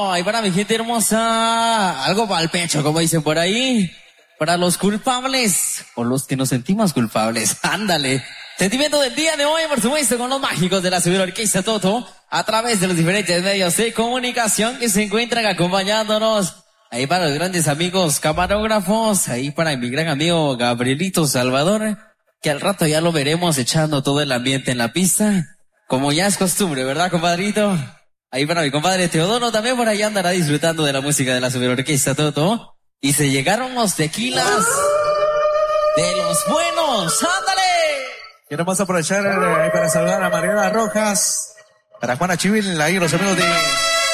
ahí para mi gente hermosa, algo para el pecho, como dicen por ahí, para los culpables, o los que nos sentimos culpables, ándale. Sentimiento del día de hoy, por supuesto, con los mágicos de la Subir Orquesta Toto, a través de los diferentes medios de comunicación que se encuentran acompañándonos. Ahí para los grandes amigos camarógrafos, ahí para mi gran amigo Gabrielito Salvador, que al rato ya lo veremos echando todo el ambiente en la pista, como ya es costumbre, ¿verdad, compadrito? Ahí para mi compadre Teodoro también por ahí andará disfrutando de la música de la Super Orquesta Toto. Y se llegaron los tequilas de los buenos, ¡ándale! Queremos aprovechar para saludar a Mariana Rojas, para Juana Chivil, ahí los amigos de